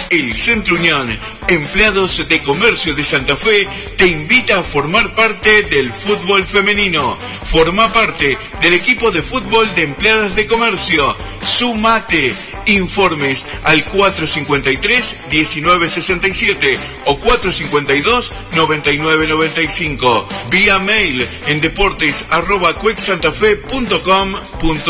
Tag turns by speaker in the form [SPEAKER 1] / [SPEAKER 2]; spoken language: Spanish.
[SPEAKER 1] El Centro Unión, Empleados de Comercio de Santa Fe, te invita a formar parte del fútbol femenino. Forma parte del equipo de fútbol de Empleadas de Comercio. ¡Sumate! Informes al 453-1967 o 452-9995. Vía mail en deportes@cuecsantafe.com.ar.